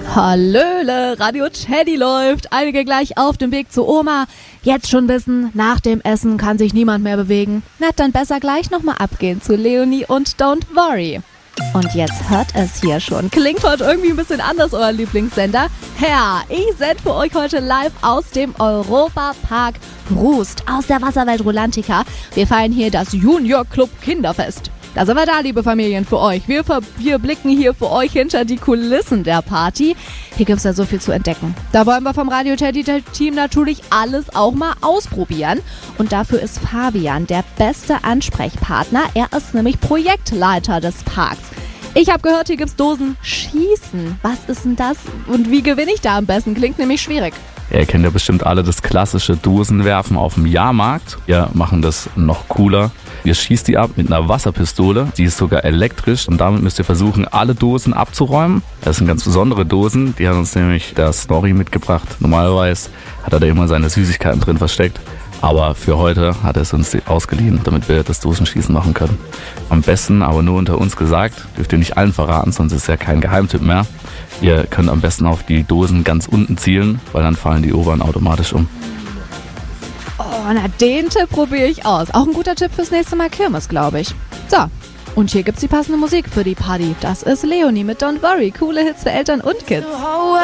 Hallöle, Radio Teddy läuft. Einige gleich auf dem Weg zu Oma. Jetzt schon wissen, nach dem Essen kann sich niemand mehr bewegen. Na, dann besser gleich nochmal abgehen zu Leonie und Don't Worry. Und jetzt hört es hier schon. Klingt heute irgendwie ein bisschen anders, euer Lieblingssender. Ja, ich sende für euch heute live aus dem Europapark Rust, aus der Wasserwelt Rolantica. Wir feiern hier das Junior Club Kinderfest. Da sind wir da, liebe Familien, für euch. Wir blicken hier für euch hinter die Kulissen der Party. Hier gibt's ja so viel zu entdecken. Da wollen wir vom Radio Teddy Team natürlich alles auch mal ausprobieren. Und dafür ist Fabian der beste Ansprechpartner. Er ist nämlich Projektleiter des Parks. Ich habe gehört, hier gibt's Dosenschießen. Was ist denn das? Und wie gewinne ich da am besten? Klingt nämlich schwierig. Ihr kennt ja bestimmt alle das klassische Dosenwerfen auf dem Jahrmarkt. Wir machen das noch cooler. Ihr schießt die ab mit einer Wasserpistole. Die ist sogar elektrisch und damit müsst ihr versuchen, alle Dosen abzuräumen. Das sind ganz besondere Dosen. Die hat uns nämlich der Snorri mitgebracht. Normalerweise hat er da immer seine Süßigkeiten drin versteckt. Aber für heute hat er es uns ausgeliehen, damit wir das Dosenschießen machen können. Am besten, aber nur unter uns gesagt, dürft ihr nicht allen verraten, sonst ist es ja kein Geheimtipp mehr. Ihr könnt am besten auf die Dosen ganz unten zielen, weil dann fallen die oberen automatisch um. Oh, na den Tipp probiere ich aus. Auch ein guter Tipp fürs nächste Mal Kirmes, glaube ich. So, und hier gibt's die passende Musik für die Party. Das ist Leonie mit Don't Worry. Coole Hits für Eltern und Kids.